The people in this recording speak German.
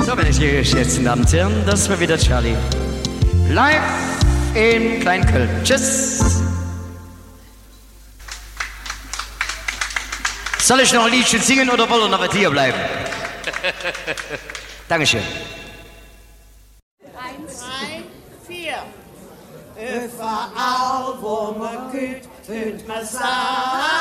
So, meine sehr geschätzten Damen und Herren, das war wieder Charlie. Live in Kleinköln. Tschüss. Soll ich noch ein Liedchen singen oder wollen wir noch hier bleiben? Dankeschön. 1, 3, 4. Überall, wo man geht, hört man sagen.